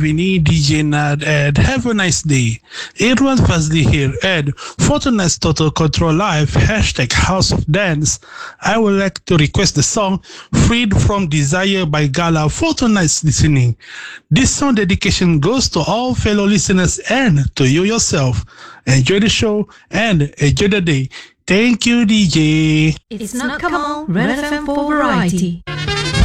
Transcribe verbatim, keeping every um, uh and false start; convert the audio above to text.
Vinny, D J Nad, and have a nice day. Edward Fazli here, and for tonight's Total Control Live, hashtag House of Dance, I would like to request the song Freed from Desire by Gala for tonight's listening. This song dedication goes to all fellow listeners and to you yourself. Enjoy the show and enjoy the day. Thank you, D J. It's not Kamal, Red F M for Variety.